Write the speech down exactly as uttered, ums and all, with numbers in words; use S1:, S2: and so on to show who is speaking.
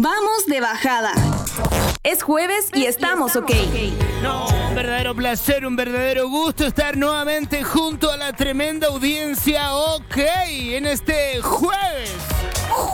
S1: Vamos de bajada. Es jueves y estamos ok.
S2: No, un verdadero placer, un verdadero gusto estar nuevamente junto a la tremenda audiencia ok en este jueves.